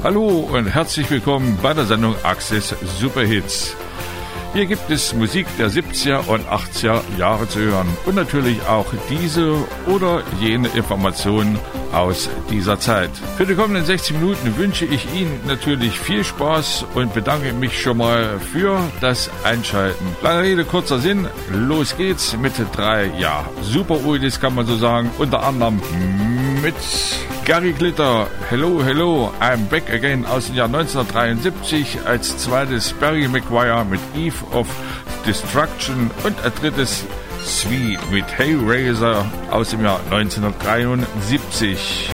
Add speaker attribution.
Speaker 1: Hallo und herzlich willkommen bei der Sendung Access Superhits. Hier gibt es Musik der 70er und 80er Jahre zu hören und natürlich auch diese oder jene Informationen aus dieser Zeit. Für die kommenden 60 Minuten wünsche ich Ihnen natürlich viel Spaß und bedanke mich schon mal für das Einschalten. Lange Rede, kurzer Sinn, los geht's mit 3 Super Oldies, kann man so sagen, unter anderem mit Gary Glitter, Hello, Hello, I'm Back Again aus dem Jahr 1973, als zweites Barry McGuire mit Eve of Destruction und als drittes Sweet mit Hey Razor aus dem Jahr 1973.